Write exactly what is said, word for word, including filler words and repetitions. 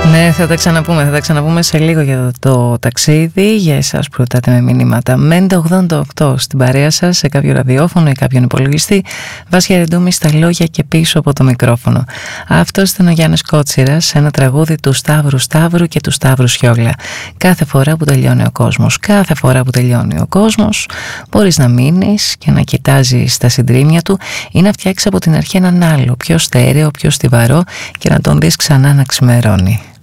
Ναι, θα τα ξαναπούμε, θα τα ξαναπούμε σε λίγο για το, το ταξίδι. Για εσάς που ρωτάτε με μηνύματα. Μέντε ογδόντα οκτώ στην παρέα σας, σε κάποιο ραδιόφωνο ή κάποιον υπολογιστή. Βάσια Ρεντούμη στα λόγια και πίσω από το μικρόφωνο. Αυτός ήταν ο Γιάννης Κότσιρας, ένα τραγούδι του Σταύρου Σταύρου και του Σταύρου Σιόγλα. Κάθε φορά που τελειώνει ο κόσμος, κάθε φορά που τελειώνει ο κόσμος, μπορείς να μείνεις και να κοιτάζεις τα συντρίμμια του ή να φτιάξεις από την αρχή έναν άλλο, πιο στέρεο, πιο στιβαρό και να τον δεις ξανά να ξημερώνει.